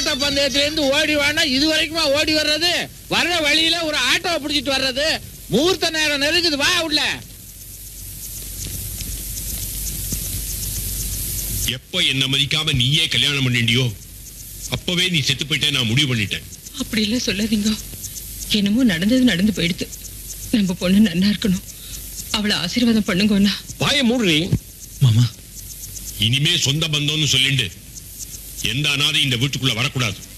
ஓட்ட பந்தயத்துல இருந்து ஓடி வானா இது வரைக்குமா ஓடி வர்றது? வர்ற வழியில ஒரு ஆட்டோவை பிடிச்சிட்டு வர்றது. முகூர்த்த நேரம் நெருங்குது, வா உள்ள. எப்ப என்ன மதிக்காம நீயே கல்யாணம் பண்ணிண்டியோ அப்பவே நீ செத்து போயிட்டே நான் முடிவு பண்ணிட்டேன். அப்படி எல்லாம் சொல்லாதீங்க. என்னமோ நடந்து போயிடுது. நம்ம பொண்ணு நன்னா இருக்கணும். அவளை ஆசீர்வாதம் பண்ணுங்கண்ணா. வாயை மூடுறீ மாமா. இனிமே சொந்த பந்தம்னு சொல்லிண்டு எந்த அனாதை இந்த வீட்டுக்குள்ள வரக்கூடாது.